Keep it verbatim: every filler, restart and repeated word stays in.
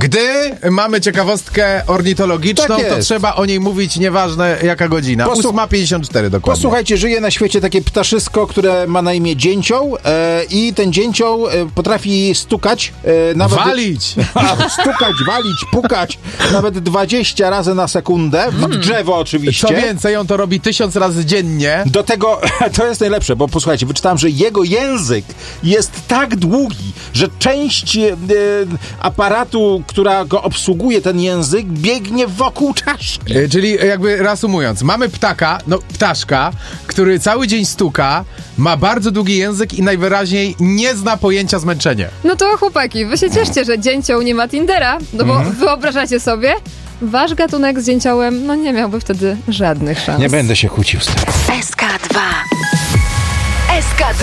Gdy mamy ciekawostkę ornitologiczną, Tak to jest. trzeba o niej mówić, nieważne jaka godzina. Posłu- ósma pięćdziesiąt cztery dokładnie. Posłuchajcie, żyje na świecie takie ptaszysko, które ma na imię dzięcioł e, i ten dzięcioł e, potrafi stukać. E, nawet Walić! A, stukać, walić, pukać nawet dwadzieścia razy na sekundę, w drzewo oczywiście. Co więcej, on to robi tysiąc razy dziennie. Do tego, to jest najlepsze, bo posłuchajcie, wyczytałem, że jego język jest tak długi, że część e, aparatu, która go obsługuje, ten język, biegnie wokół czaszki. E, Czyli jakby reasumując, mamy ptaka, no ptaszka, który cały dzień stuka, ma bardzo długi język i najwyraźniej nie zna pojęcia zmęczenia. No to chłopaki, wy się cieszcie, że dzięcioł nie ma Tindera, no bo wyobrażacie sobie, wasz gatunek z dzięciołem, no nie miałby wtedy żadnych szans. Nie będę się kłócił z tym. S K dwa. S K dwa.